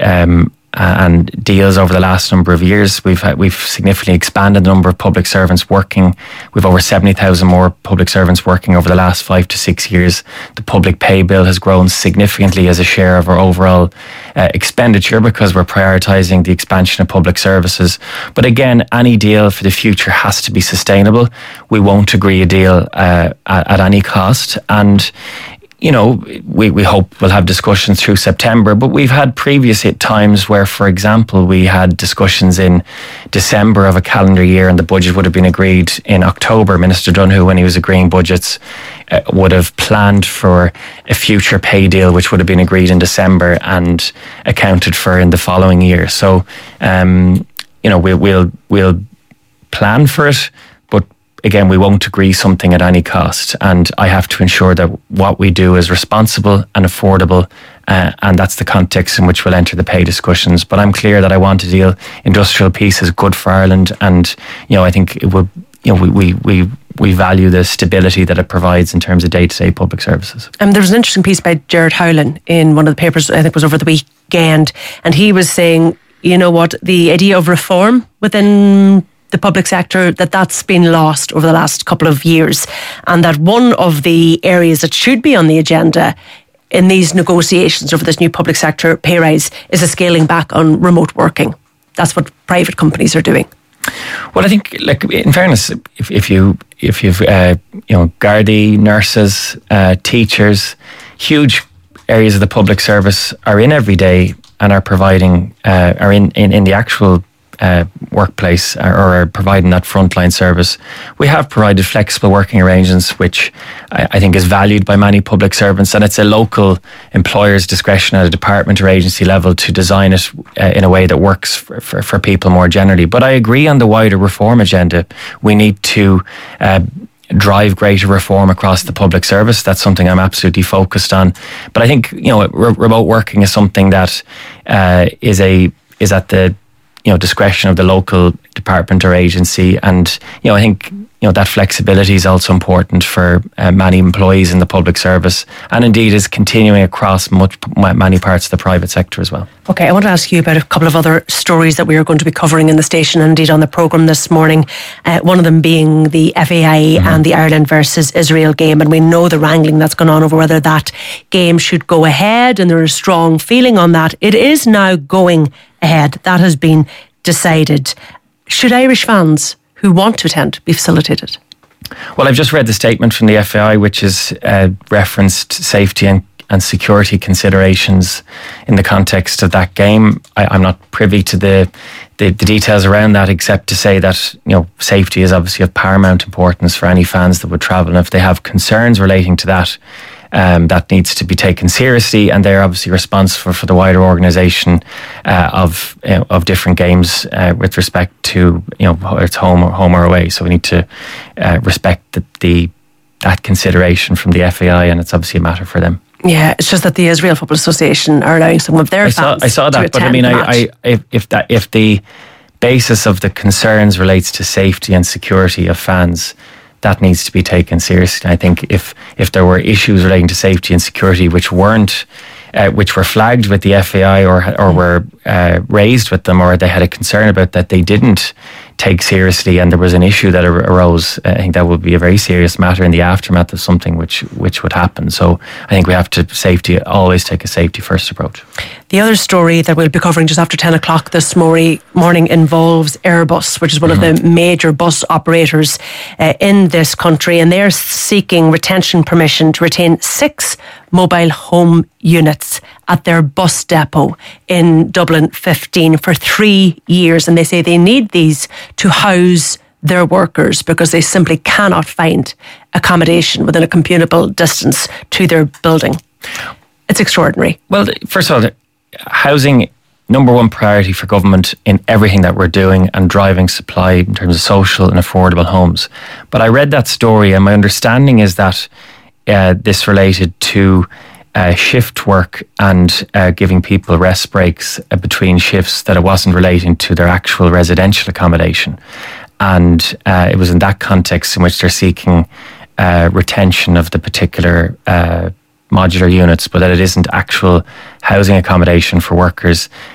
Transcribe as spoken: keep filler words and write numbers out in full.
um, and deals over the last number of years. We've had, we've significantly expanded the number of public servants working. We've over seventy thousand more public servants working over the last five to six years. The public pay bill has grown significantly as a share of our overall uh, expenditure because we're prioritising the expansion of public services. But again, any deal for the future has to be sustainable. We won't agree a deal uh, at, at any cost. And you know, we, we hope we'll have discussions through September, but we've had previous times where, for example, we had discussions in December of a calendar year and the budget would have been agreed in October. Minister Donoghue, when he was agreeing budgets, uh, would have planned for a future pay deal which would have been agreed in December and accounted for in the following year. So, um, you know, we, we'll we'll plan for it, but again, we won't agree something at any cost. And I have to ensure that what we do is responsible and affordable. Uh, and that's the context in which we'll enter the pay discussions. But I'm clear that I want to deal industrial peace is good for Ireland. And, you know, I think it would, you know, we, we, we, we value the stability that it provides in terms of day-to-day public services. Um, there was an interesting piece by Gerard Howlin in one of the papers, I think it was over the weekend. And he was saying, you know what, the idea of reform within the public sector, that that's been lost over the last couple of years, and that one of the areas that should be on the agenda in these negotiations over this new public sector pay rise is a scaling back on remote working. That's what private companies are doing. Well, I think, like, in fairness, if, if you if you've uh, you know, Gardaí, nurses, uh, teachers, huge areas of the public service are in every day and are providing uh, are in, in in the actual Uh, workplace or, or are providing that frontline service. We have provided flexible working arrangements, which I, I think is valued by many public servants, and it's a local employer's discretion at a department or agency level to design it uh, in a way that works for, for, for people more generally. But I agree on the wider reform agenda. We need to uh, drive greater reform across the public service. That's something I'm absolutely focused on. But I think, you know, re- remote working is something that uh, is a is at the you know, discretion of the local department or agency. And, you know, I think, you know, that flexibility is also important for uh, many employees in the public service, and indeed is continuing across much, many parts of the private sector as well. Okay, I want to ask you about a couple of other stories that we are going to be covering in the station and indeed on the programme this morning. Uh, one of them being the F A I mm-hmm. and the Ireland versus Israel game. And we know the wrangling that's gone on over whether that game should go ahead, and there is strong feeling on that. It is now going ahead. That has been decided. Should Irish fans who want to attend be facilitated? Well, I've just read the statement from the F A I, which has uh, referenced safety and, and security considerations in the context of that game. I, I'm not privy to the, the the details around that, except to say that, you know, safety is obviously of paramount importance for any fans that would travel, and if they have concerns relating to that, Um, that needs to be taken seriously, and they're obviously responsible for the wider organisation uh, of you know, of different games uh, with respect to, you know, whether it's home or home or away. So we need to uh, respect the, the that consideration from the F A I, and it's obviously a matter for them. Yeah, it's just that the Israel Football Association are allowing some of their I fans saw, I saw that, to but I mean, I, I if, if that if the basis of the concerns relates to safety and security of fans, that needs to be taken seriously. I think if if there were issues relating to safety and security which weren't, uh, which were flagged with the F A I or or were uh, raised with them, or they had a concern about that they didn't take seriously, and there was an issue that ar- arose, I think that would be a very serious matter in the aftermath of something which which would happen. So I think we have to safety always take a safety first approach. The other story that we'll be covering just after ten o'clock this morning, morning involves Airbus, which is one mm-hmm. of the major bus operators uh, in this country, and they're seeking retention permission to retain six mobile home units at their bus depot in Dublin fifteen for three years. And they say they need these to house their workers because they simply cannot find accommodation within a commutable distance to their building. It's extraordinary. Well, first of all, housing, number one priority for government in everything that we're doing, and driving supply in terms of social and affordable homes. But I read that story, and my understanding is that uh, this related to uh, shift work and uh, giving people rest breaks uh, between shifts, that it wasn't relating to their actual residential accommodation. And uh, it was in that context in which they're seeking uh, retention of the particular uh, modular units, but that it isn't actual housing accommodation for workers